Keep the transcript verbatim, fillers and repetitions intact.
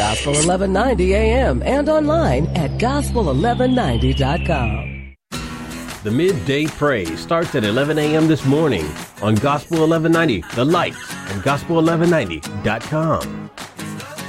Gospel eleven ninety A M, and online at gospel eleven ninety dot com. The Midday Praise starts at eleven a.m. this morning on Gospel eleven ninety, The Light, and gospel eleven ninety dot com.